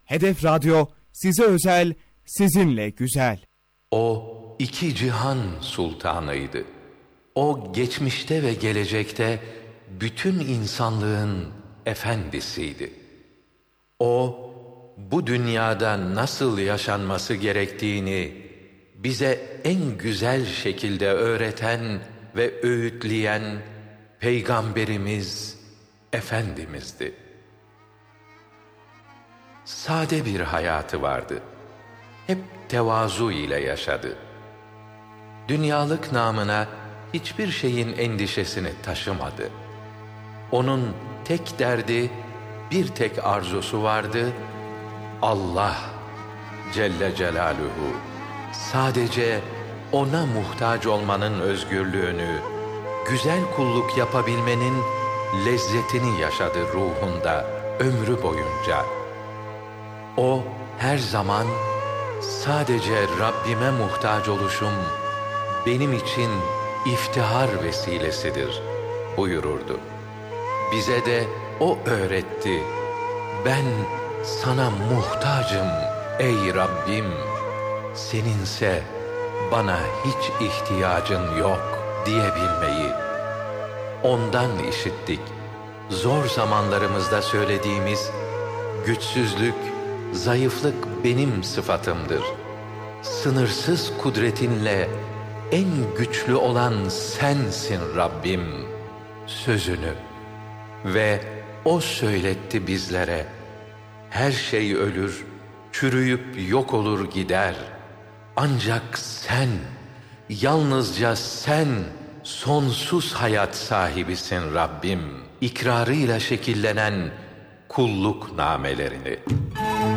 Hedef Radyo size özel, sizinle güzel. O iki cihan sultanıydı. O geçmişte ve gelecekte bütün insanlığın efendisiydi. O bu dünyada nasıl yaşanması gerektiğini bize en güzel şekilde öğreten ve öğütleyen Peygamberimiz Efendimiz'di. Sade bir hayatı vardı. Hep tevazu ile yaşadı. Dünyalık namına hiçbir şeyin endişesini taşımadı. Onun tek derdi, bir tek arzusu vardı. Allah Celle Celaluhu, sadece ona muhtaç olmanın özgürlüğünü, güzel kulluk yapabilmenin lezzetini yaşadı ruhunda ömrü boyunca. O her zaman sadece Rabbime muhtaç oluşum benim için iftihar vesilesidir buyururdu. Bize de o öğretti. Ben sana muhtacım ey Rabbim. Seninse bana hiç ihtiyacın yok diyebilmeyi. Ondan işittik. Zor zamanlarımızda söylediğimiz güçsüzlük, zayıflık benim sıfatımdır. Sınırsız kudretinle en güçlü olan sensin Rabbim sözünü. Ve o söyletti bizlere, her şey ölür, çürüyüp yok olur gider. Ancak sen, yalnızca sen sonsuz hayat sahibisin Rabbim. İkrarıyla şekillenen kulluk namelerini.